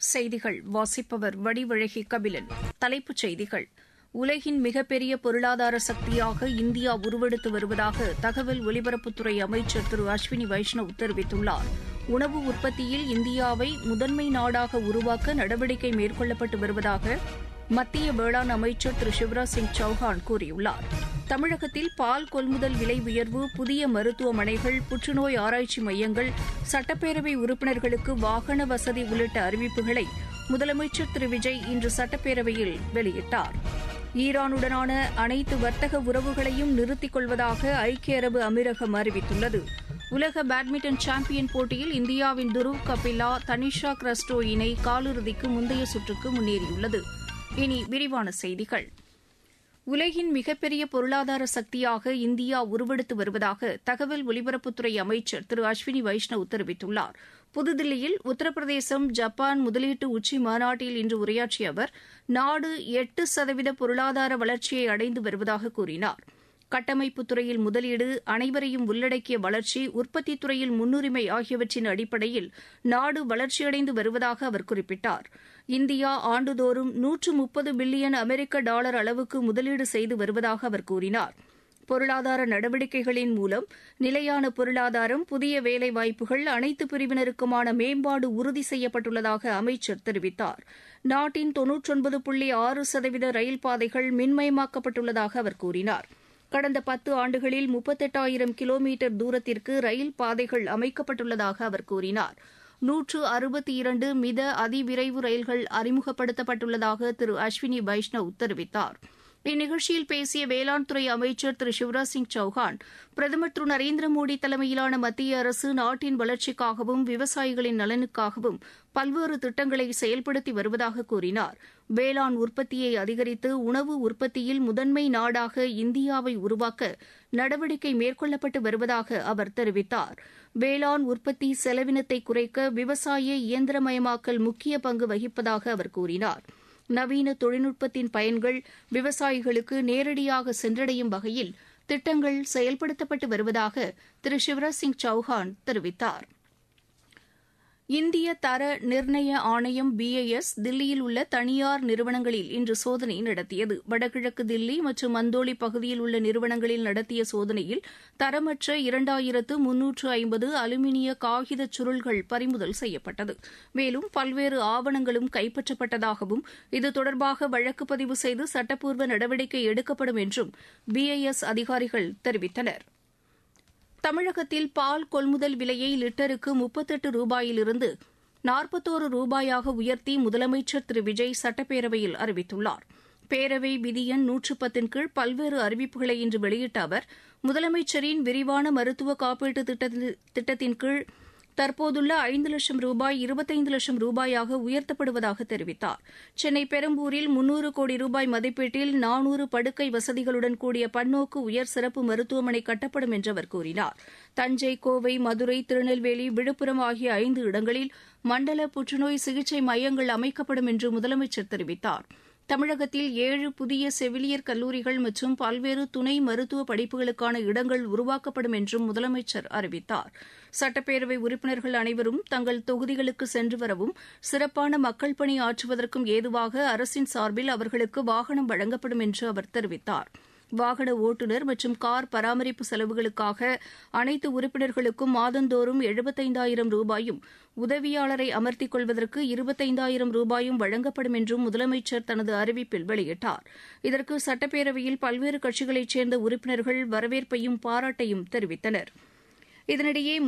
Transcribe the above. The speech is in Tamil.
செய்திகள் வாசிப்பவர் வடிவழகி கபிலன். தலைப்புச் செய்திகள். உலகின் மிகப்பெரிய பொருளாதார சக்தியாக இந்தியா உருவெடுத்து வருவதாக தகவல் ஒலிபரப்புத்துறை அமைச்சர் திரு அஸ்வினி வைஷ்ணவ் தெரிவித்துள்ளார். உணவு உற்பத்தியில் இந்தியாவை முதன்மை நாடாக உருவாக்க நடவடிக்கை மேற்கொள்ளப்பட்டு வருவதாக மத்திய வேளாண் அமைச்சர் திரு சிவராஜ் சிங் சௌஹான் கூறியுள்ளார். தமிழகத்தில் பால் கொள்முதல் விலை உயர்வு, புதிய மருத்துவமனைகள், புற்றுநோய் ஆராய்ச்சி மையங்கள், சட்டப்பேரவை உறுப்பினர்களுக்கு வாகன வசதி உள்ளிட்ட அறிவிப்புகளை முதலமைச்சர் திரு விஜய் இன்று சட்டப்பேரவையில் வெளியிட்டார். ஈரானுடனான அனைத்து வர்த்தக உறவுகளையும் நிறுத்திக் கொள்வதாக ஐக்கிய அரபு அமீரகம் அறிவித்துள்ளது. உலக பேட்மிண்டன் சாம்பியன் போட்டியில் இந்தியாவின் துருவ் கபிலா, தனிஷா கிறிஸ்டோ இணை காலிறுதிக்கு முந்தைய சுற்றுக்கு முன்னேறியுள்ளது. இனி விரிவான செய்திகள். உலகின் மிகப்பெரிய பொருளாதார சக்தியாக இந்தியா உருவெடுத்து வருவதாக தகவல் ஒலிபரப்புத்துறை அமைச்சர் திரு அஸ்வினி வைஷ்ணவ் தெரிவித்துள்ளார். புதுதில்லியில் உத்தரப்பிரதேசம் ஜப்பான் முதலீட்டு உச்சி மாநாட்டில் இன்று உரையாற்றிய அவர், நாடு 8% பொருளாதார வளர்ச்சியை அடைந்து வருவதாக கூறினார். கட்டமைப்புத் துறையில் முதலீடு, அனைவரையும் உள்ளடக்கிய வளர்ச்சி, உற்பத்தித் துறையில் முன்னுரிமை ஆகியவற்றின் அடிப்படையில் நாடு வளர்ச்சியடைந்து வருவதாக அவர் குறிப்பிட்டார். இந்தியா ஆண்டுதோறும் 130 பில்லியன் அமெரிக்க டாலர் அளவுக்கு முதலீடு செய்து வருவதாக அவர் கூறினார். பொருளாதார நடவடிக்கைகளின் மூலம் நிலையான பொருளாதாரம், புதிய வேலைவாய்ப்புகள், அனைத்து பிரிவினருக்குமான மேம்பாடு உறுதி செய்யப்பட்டுள்ளதாக அமைச்சர் தெரிவித்தார். நாட்டின் 99.6% ரயில் பாதைகள் மின்மயமாக்கப்பட்டுள்ளதாக அவர் கூறினார். கடந்த 10 ஆண்டுகளில் 38,000 கிலோமீட்டர் தூரத்திற்கு ரயில் பாதைகள் அமைக்கப்பட்டுள்ளதாக அவர் கூறினார். 162 மித அதிவிரைவு ரயில்கள் அறிமுகப்படுத்தப்பட்டுள்ளதாக திரு அஸ்வினி வைஷ்ணவ் தெரிவித்தார். இந்நிகழ்ச்சியில் பேசிய வேளாண் துறை அமைச்சர் திரு சிவராஜ் சிங் சௌஹான், பிரதமர் திரு நரேந்திர மோடி தலைமையிலான மத்திய அரசு நாட்டின் வளர்ச்சிக்காகவும் விவசாயிகளின் நலனுக்காகவும் பல்வேறு திட்டங்களை செயல்படுத்தி வருவதாக கூறினார். வேளாண் உற்பத்தியை அதிகரித்து உணவு உற்பத்தியில் முதன்மை நாடாக இந்தியாவை உருவாக்க நடவடிக்கை மேற்கொள்ளப்பட்டு வருவதாக அவர் தெரிவித்தார். வேளாண் உற்பத்தி செலவினத்தை குறைக்க விவசாய இயந்திரமயமாக்கல் முக்கிய பங்கு வகிப்பதாக அவர் கூறினார். நவீன தொழில்நுட்பத்தின் பயன்கள் விவசாயிகளுக்கு நேரடியாக சென்றடையும் வகையில் திட்டங்கள் செயல்படுத்தப்பட்டு வருவதாக திரு சிவராஜ் சிங் சௌஹான் தெரிவித்தார். இந்திய தர நிர்ணய ஆணையம் BIS தில்லியில் உள்ள தனியார் நிறுவனங்களில் இன்று சோதனை நடத்தியது. வடகிழக்கு தில்லி மற்றும் மந்தோலி பகுதியில் உள்ள நிறுவனங்களில் நடத்திய சோதனையில் தரமற்ற 2350 அலுமினிய காகித சுருள்கள் பறிமுதல் செய்யப்பட்டது. மேலும் பல்வேறு ஆவணங்களும் கைப்பற்றப்பட்டதாகவும், இது தொடர்பாக வழக்கு பதிவு செய்து சட்டப்பூர்வ நடவடிக்கை எடுக்கப்படும் என்றும் BIS அதிகாரிகள் தெரிவித்தனர். தமிழகத்தில் பால் கொள்முதல் விலையை லிட்டருக்கு 38 ரூபாயிலிருந்து 41 ரூபாயாக உயர்த்தி முதலமைச்சர் திரு விஜய் சட்டப்பேரவையில் அறிவித்துள்ளார். பேரவை விதி எண் 110 கீழ் பல்வேறு அறிவிப்புகளை இன்று வெளியிட்ட அவர், முதலமைச்சரின் விரிவான மருத்துவ காப்பீட்டு திட்டத்தின் கீழ் தற்போதுள்ள 5 லட்சம் ரூபாய் 25 லட்சம் ரூபாயாக உயர்த்தப்படுவதாக தெரிவித்தார். சென்னை பெரம்பூரில் 300 கோடி ரூபாய் மதிப்பீட்டில் 400 படுக்கை வசதிகளுடன் கூடிய பன்னோக்கு உயர் சிறப்பு மருத்துவமனை கட்டப்படும் என்று அவர் கூறினார். தஞ்சை, கோவை, மதுரை, திருநெல்வேலி, விழுப்புரம் ஆகிய 5 இடங்களில் மண்டல புற்றுநோய் சிகிச்சை மையங்கள் அமைக்கப்படும் என்று முதலமைச்சர் தெரிவித்தார். தமிழகத்தில் 7 புதிய செவிலியர் கல்லூரிகள் மற்றும் பல்வேறு துணை மருத்துவ படிப்புகளுக்கான இடங்கள் உருவாக்கப்படும் என்றும் முதலமைச்சர் அறிவித்தார். சட்டப்பேரவை உறுப்பினர்கள் அனைவரும் தங்கள் தொகுதிகளுக்கு சென்று வரவும், சிறப்பான மக்கள் பணி ஆற்றுவதற்கும் ஏதுவாக அரசின் சார்பில் அவர்களுக்கு வாகனம் வழங்கப்படும் என்று அவர் தெரிவித்தார். வாகன ஓட்டுநர் மற்றும் கார் பராமரிப்பு செலவுகளுக்காக அனைத்து உறுப்பினர்களுக்கும் மாதந்தோறும் 75,000 ரூபாயும், உதவியாளரை அமர்த்திக் கொள்வதற்கு 25,000 ரூபாயும் வழங்கப்படும் என்றும் முதலமைச்சர் தனது அறிவிப்பில் வெளியிட்டார். இதற்கு சட்டப்பேரவையில் பல்வேறு கட்சிகளைச் சேர்ந்த உறுப்பினர்கள் வரவேற்பையும் பாராட்டையும் தெரிவித்தனர். இதனிடையே